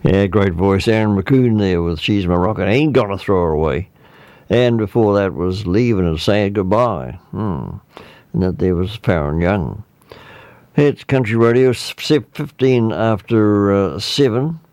Yeah, great voice. Aaron McCoon there with She's My Rocket. Ain't Gonna Throw Her Away. And before that was Leaving and Saying Goodbye. And that there was Farron Young. It's Country Radio, 15 after 7.